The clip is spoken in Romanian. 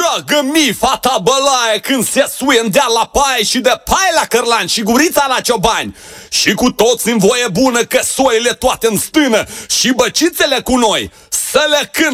Dragă mi, fata bălaie, când se suie în deal la paie și de paie la cărlan și gurița la ciobani. Și cu toți în voie bună, că soile toate în stână și băcițele cu noi, să le cânt